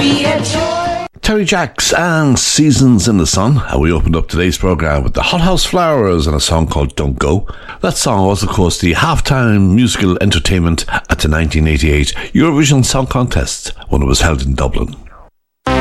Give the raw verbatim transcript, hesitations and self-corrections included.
Terry Jacks and Seasons in the Sun. And we opened up today's programme with the Hot House Flowers and a song called Don't Go. That song was, of course, the halftime musical entertainment at the nineteen eighty-eight Eurovision Song Contest when it was held in Dublin.